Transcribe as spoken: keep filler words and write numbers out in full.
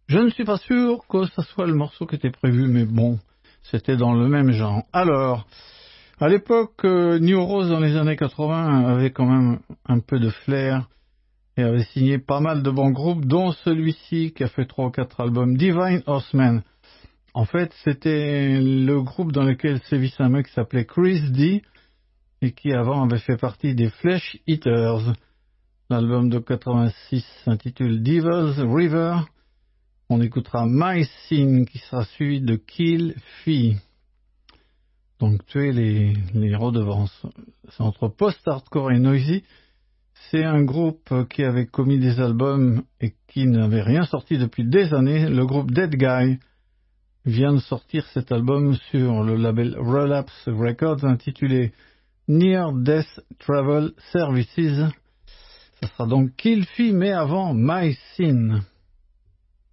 Je ne suis pas sûr que ce soit le morceau qui était prévu, mais bon, c'était dans le même genre. Alors, à l'époque, euh, New Rose dans les années quatre-vingts avait quand même un peu de flair et avait signé pas mal de bons groupes, dont celui-ci qui a fait trois ou quatre albums, Divine Horseman. En fait, c'était le groupe dans lequel sévissait un mec qui s'appelait Chris D et qui avant avait fait partie des Flesh Eaters. L'album de quatre-vingt-six s'intitule Devil's River. On écoutera My Sin qui sera suivi de Kill Fee. Donc tuer les, les redevances. C'est entre post-hardcore et noisy. C'est un groupe qui avait commis des albums et qui n'avait rien sorti depuis des années. Le groupe Dead Guy vient de sortir cet album sur le label Relapse Records intitulé Near Death Travel Services. Ça sera donc Kill Fee mais avant My Sin.